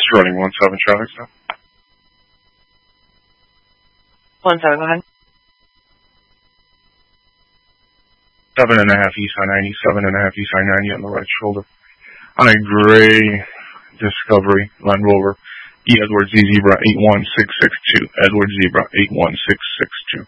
Running 17 traffic stop. 17, go ahead. 7.5 East I-90, 7.5 East I-90 on the right shoulder. On a gray Discovery Land Rover. E. Edward Z Zebra 81662. Edward Zebra 81662.